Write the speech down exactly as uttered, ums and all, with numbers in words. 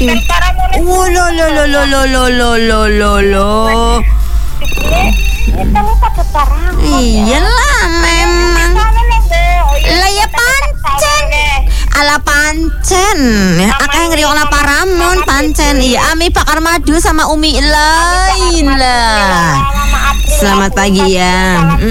Aduh. Oh lo lo lo lo lo lo lo lo lo lo. Iyalah memang. Lah ya pancen. Ala pancen. Akeh ngriyola Paramon pancen. Iya, Ami bakar madu sama Umi lain lah. Selamat pagi ya.